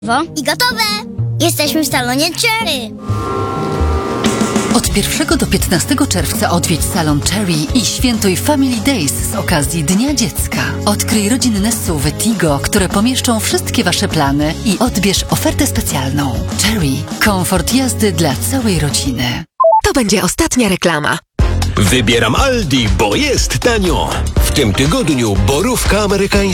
I gotowe! Jesteśmy w salonie Cherry. Od 1 do 15 czerwca odwiedź salon Cherry i świętuj Family Days z okazji Dnia Dziecka. Odkryj rodzinne SUV-y Tigo, które pomieszczą wszystkie Wasze plany i odbierz ofertę specjalną. Cherry. Komfort jazdy dla całej rodziny. To będzie ostatnia reklama. Wybieram Aldi, bo jest tanio. W tym tygodniu borówka amerykańska